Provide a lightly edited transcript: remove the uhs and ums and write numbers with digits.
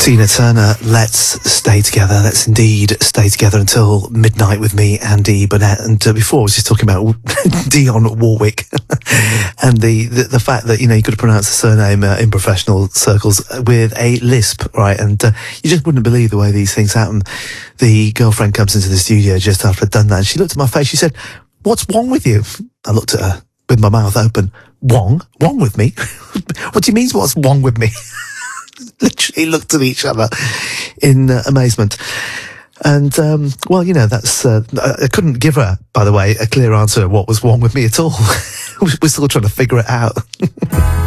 Tina Turner, let's stay together. Let's indeed stay together until midnight with me, Andy Burnett. And before I was just talking about Dionne Warwick and the fact that, you know, you could pronounce the surname in professional circles with a lisp, right? And you just wouldn't believe the way these things happen. The girlfriend comes into the studio just after I'd done that, and she looked at my face. She said, "What's wrong with you?" I looked at her with my mouth open. Wrong with me? What do you mean, what's wrong with me? Literally looked at each other in amazement. And, well, you know, that's, I couldn't give her, by the way, a clear answer what was wrong with me at all. We're still trying to figure it out.